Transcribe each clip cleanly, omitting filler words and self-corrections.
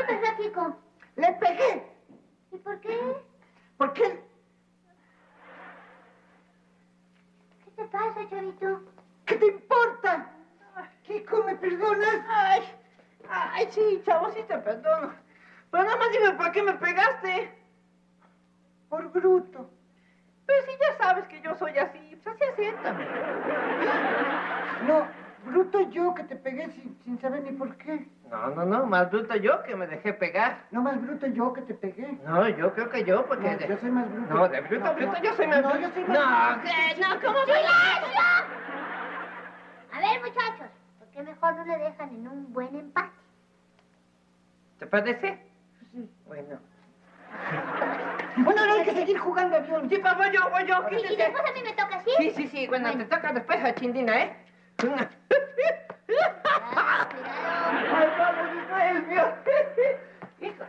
pasó, Kiko? ¡Le pegué! ¿Y por qué? ¿Por qué? ¿Qué te pasa, chavito? ¿Qué te importa? Kiko, ¿me perdonas? Ay, sí, chavo, sí te perdono. Pero nada más dime, ¿por qué me pegaste? Por bruto. Pero si ya sabes que yo soy así, pues así acéptame. No, bruto yo que te pegué sin saber ni por qué. No, más bruto yo que me dejé pegar. No, más bruto yo que te pegué. No, yo creo que yo, porque... No, yo soy más bruto. No, de bruto, yo soy más bruto. No, yo soy más bruto. No, ¿qué? No, ¿cómo que? ¡Silencio! A ver, muchachos, ¿por qué mejor no le dejan en un buen empate? ¿Te parece? Sí. Bueno. Bueno, ahora hay que seguir jugando avión. Sí, pues voy yo, Y después a mí me toca, ¿sí? Sí, bueno, te toca después a Chindina, ¿eh? Cuidado. Ay, vamos, es mío. Hijo.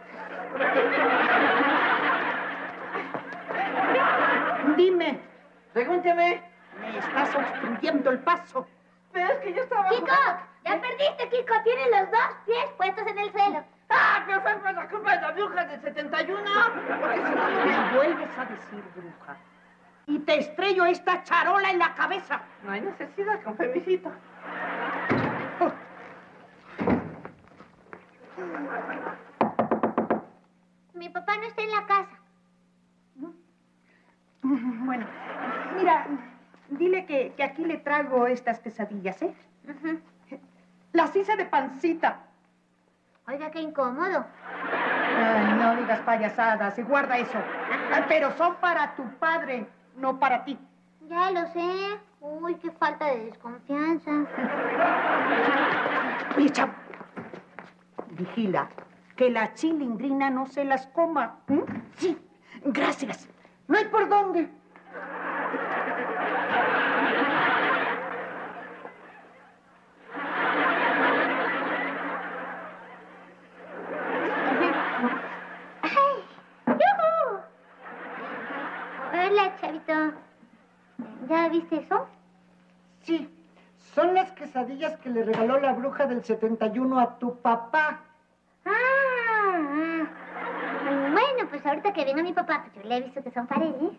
Dime, Pregúnteme. me estás obstruyendo el paso. Pero es que yo estaba... ¡Kiko! ¡Ya perdiste, Kiko! Tienes los dos pies puestos en el suelo. ¡Ah, pero fue por la culpa de la bruja del 71! Porque si no, no hubiera... Me vuelves a decir bruja. Y te estrello esta charola en la cabeza. No hay necesidad, con permisito. Mi papá no está en la casa. Bueno, mira, dile que aquí le traigo estas quesadillas, ¿eh? Ujú. Las hice de pancita. Oiga, qué incómodo. Ay, no digas payasadas y guarda eso. Ay, pero son para tu padre, no para ti. Ya lo sé. Uy, qué falta de desconfianza. Oye, chavo, vigila que la chilindrina no se las coma. ¿Mm? Sí, gracias. No hay por dónde. ¡Ay! ¡Yujú! Hola, chavito. ¿Ya viste eso? Sí, son las quesadillas que le regaló la bruja del 71 a tu papá. Bueno, pues ahorita que venga mi papá, pues yo le he visto que son paredes.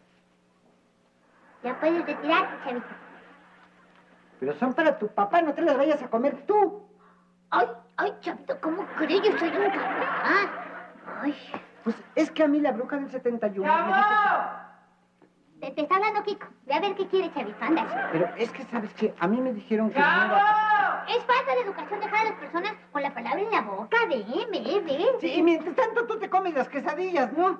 Ya puedes retirarte, chavito. Pero son para tu papá, no te las vayas a comer tú. Ay, chavito, ¿cómo crees? Yo soy incapaz. Ay, Pues es que a mí la bruja del 71 me dijo ¡Chavo! te está hablando Kiko. Ve a ver qué quiere, chavito. Ándale. Pero es que, ¿sabes qué? A mí me dijeron que... ¡Chavo! Es falta de educación dejar a las personas con la palabra en la boca. Ve. Sí, mientras tanto tú te comes las quesadillas, ¿no?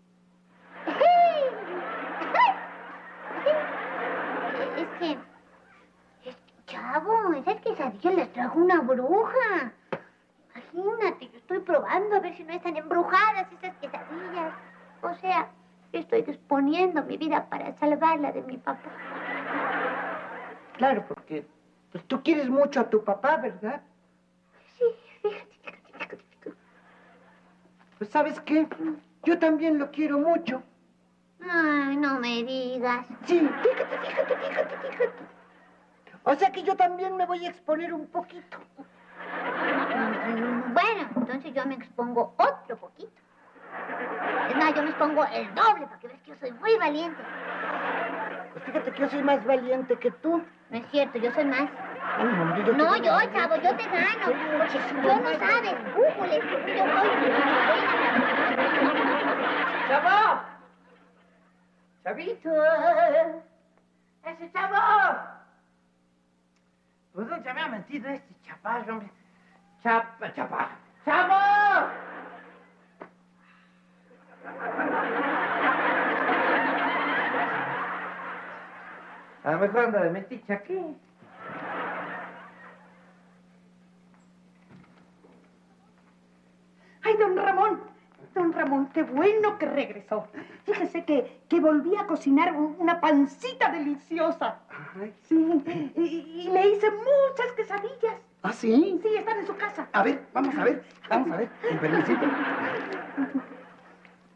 Chavo, esas quesadillas las trajo una bruja. Imagínate, yo estoy probando a ver si no están embrujadas esas quesadillas. O sea, estoy exponiendo mi vida para salvarla de mi papá. Claro, porque pues, tú quieres mucho a tu papá, ¿verdad? Sí, fíjate. Pues, ¿sabes qué? Yo también lo quiero mucho. Ay, no me digas. Sí, fíjate. O sea que yo también me voy a exponer un poquito. Bueno, entonces yo me expongo otro poquito. Es más, yo me expongo el doble para que veas que yo soy muy valiente. Pues fíjate que yo soy más valiente que tú. No es cierto, yo soy más. Ay, hombre, yo te No, gano. yo, chavo, yo te gano. Porque si yo no sabes, Google, yo soy ¡Chavo! ¡Chavito! ¡Ese chavo! ¿Por dónde se me ha metido este chaparro, hombre? ¡Chaparro! ¡Chavo! A lo mejor anda de metiche aquí. ¡Ay, Don Ramón, qué bueno que regresó! Fíjese que volví a cocinar una pancita deliciosa. Ay. Sí, y le hice muchas quesadillas. ¿Ah, sí? Sí, están en su casa. A ver, vamos a ver, con permisito.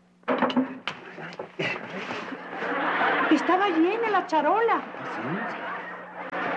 Estaba llena la charola. ¿Ah, sí?